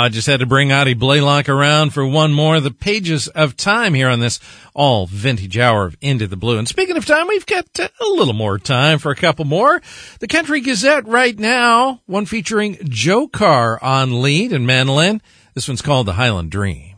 I just had to bring Adi Blaylock around for one more of the pages of time here on this all vintage hour of Into the Blue. And speaking of time, we've got a little more time for a couple more. The Country Gazette right now, one featuring Joe Carr on lead and mandolin. This one's called The Highland Dream.